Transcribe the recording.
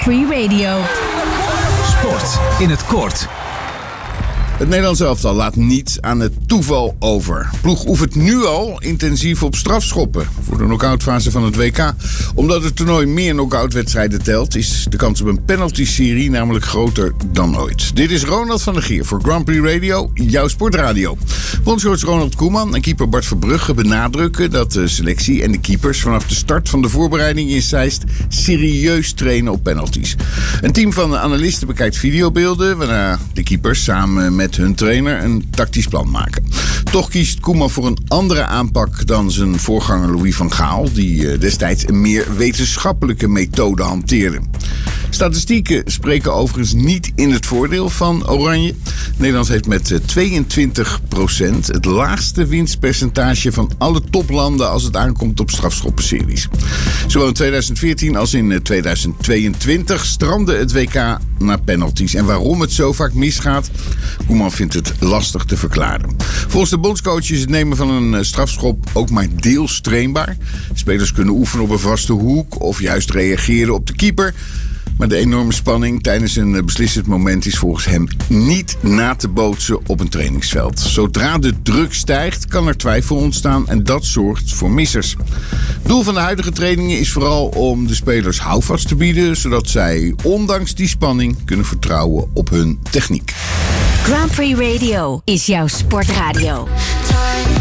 Prix Radio. Sport in het kort. Het Nederlands elftal laat niets aan het toeval over. Ploeg oefent nu al intensief op strafschoppen voor de knock-outfase van het WK. Omdat het toernooi meer knock-outwedstrijden telt, is de kans op een penalty-serie namelijk groter dan ooit. Dit is Ronald van der Geer voor Grand Prix Radio, jouw sportradio. Bondscoach Ronald Koeman en keeper Bart Verbrugge benadrukken dat de selectie en de keepers vanaf de start van de voorbereiding in Zeist serieus trainen op penalties. Een team van analisten bekijkt videobeelden waarna de keepers samen met hun trainer een tactisch plan maken. Toch kiest Koeman voor een andere aanpak dan zijn voorganger Louis van Gaal, die destijds een meer wetenschappelijke methode hanteerde. Statistieken spreken overigens niet in het voordeel van Oranje. Nederland heeft met 22% het laagste winstpercentage van alle toplanden als het aankomt op strafschoppenseries. Zowel in 2014 als in 2022 strandde het WK naar penalties. En waarom het zo vaak misgaat, Koeman vindt het lastig te verklaren. Volgens de bondscoach is het nemen van een strafschop ook maar deels trainbaar. Spelers kunnen oefenen op een vaste hoek of juist reageren op de keeper. Maar de enorme spanning tijdens een beslissend moment is volgens hem niet na te bootsen op een trainingsveld. Zodra de druk stijgt, kan er twijfel ontstaan en dat zorgt voor missers. Het doel van de huidige trainingen is vooral om de spelers houvast te bieden, zodat zij ondanks die spanning kunnen vertrouwen op hun techniek. Grand Prix Radio is jouw sportradio.